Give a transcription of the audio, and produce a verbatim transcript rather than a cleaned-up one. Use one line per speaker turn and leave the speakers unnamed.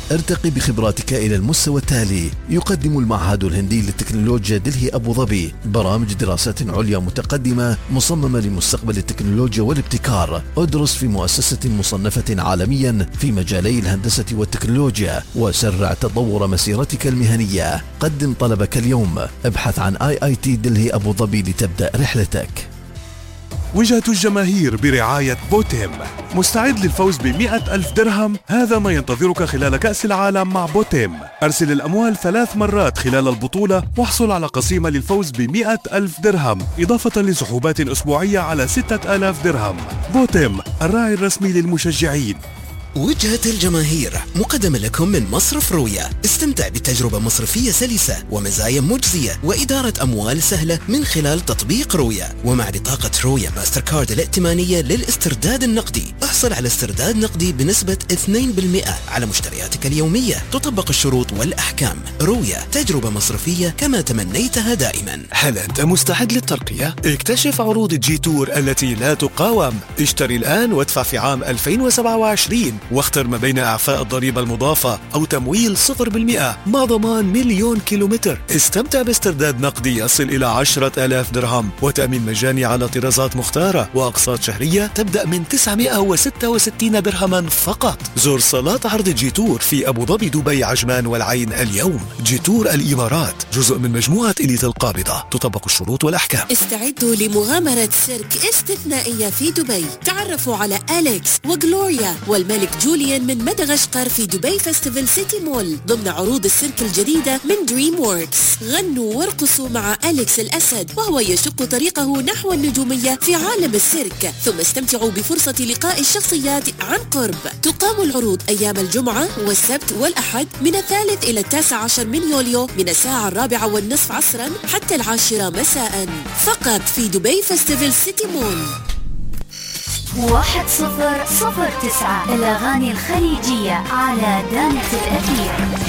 ارتقي بخبراتك إلى المستوى التالي. يقدم المعهد الهندي للتكنولوجيا دلهي أبو ظبي برامج دراسات عليا متقدمة مصممة لمستقبل التكنولوجيا والابتكار. ادرس في مؤسسة مصنفة عالميا في مجالي الهندسة والتكنولوجيا وسرع تطور مسيرتك المهنية. قدم طلبك اليوم. ابحث عن آي آي تي دلهي أبو ظبي لتبدأ رحلتك.
وجهة الجماهير برعاية بوتيم. مستعد للفوز بمئة ألف درهم؟ هذا ما ينتظرك خلال كأس العالم مع بوتيم. أرسل الأموال ثلاث مرات خلال البطولة واحصل على قسيمة للفوز بمئة ألف درهم إضافة لسحوبات أسبوعية على ستة آلاف درهم. بوتيم، الراعي الرسمي للمشجعين.
وجهة الجماهير مقدمة لكم من مصرف رويا. استمتع بتجربة مصرفية سلسة ومزايا مجزية وإدارة أموال سهلة من خلال تطبيق رويا. ومع بطاقة رويا ماستر كارد الائتمانية للاسترداد النقدي احصل على استرداد نقدي بنسبة اثنين بالمئة على مشترياتك اليومية. تطبق الشروط والأحكام. رويا، تجربة مصرفية كما تمنيتها دائما.
هل أنت مستعد للترقية؟ اكتشف عروض جيتور التي لا تقاوم. اشتري الآن وادفع في عام ألفين وسبعة وعشرين واختر ما بين إعفاء الضريبة المضافة أو تمويل صفر بالمئة مع ضمان مليون كيلومتر. استمتع باسترداد نقدي يصل إلى عشرة آلاف درهم وتأمين مجاني على طرازات مختارة وأقساط شهرية تبدأ من تسعمئة وستة وستين درهما فقط. زور صالات عرض جيتور في أبو ظبي، دبي، عجمان والعين اليوم. جيتور الإمارات جزء من مجموعة إليت القابضة. تطبق الشروط والأحكام.
استعدوا لمغامرة سيرك استثنائية في دبي. تعرفوا على أليكس وغلوريا والملك جوليان من مدغشقر في دبي فيستيفال سيتي مول ضمن عروض السيرك الجديدة من دريم ووركس. غنوا وارقصوا مع أليكس الأسد وهو يشق طريقه نحو النجومية في عالم السيرك، ثم استمتعوا بفرصة لقاء الشخصيات عن قرب. تقام العروض أيام الجمعة والسبت والأحد من الثالث إلى التاسع عشر من يوليو من الساعة الرابعة والنصف عصرا حتى العاشرة مساء فقط في دبي فيستيفال سيتي مول.
واحد صفر صفر تسعة الأغاني الخليجية على دانة الأثير.